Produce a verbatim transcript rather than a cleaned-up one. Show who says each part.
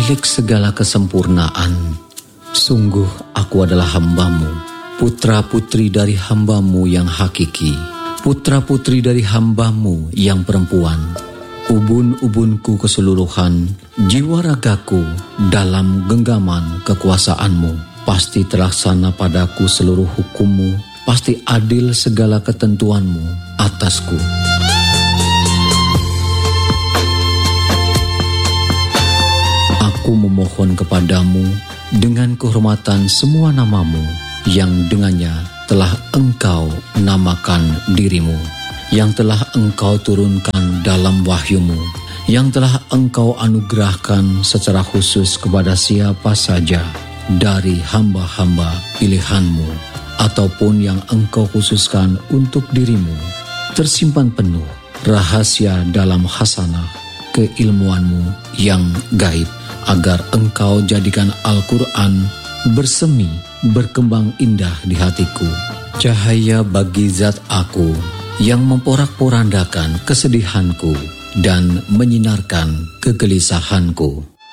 Speaker 1: pemilik segala kesempurnaan. Sungguh aku adalah hamba-Mu, putra-putri dari hamba-Mu yang hakiki, putra-putri dari hamba-Mu yang perempuan. Ubun-ubunku keseluruhan, jiwa ragaku dalam genggaman kekuasaan-Mu. Pasti terlaksana padaku seluruh hukum-Mu, pasti adil segala ketentuan-Mu atasku. Aku memohon kepadamu dengan kehormatan semua nama-Mu yang dengannya telah Engkau namakan diri-Mu, yang telah Engkau turunkan dalam wahyu-Mu, yang telah Engkau anugerahkan secara khusus kepada siapa saja dari hamba-hamba pilihan-Mu, ataupun yang Engkau khususkan untuk diri-Mu, tersimpan penuh rahasia dalam hasanah keilmuan-Mu yang gaib, agar Engkau jadikan Al-Quran bersemi, berkembang indah di hatiku, cahaya bagi zat aku yang memporak-porandakan kesedihanku dan menyinarkan kegelisahanku.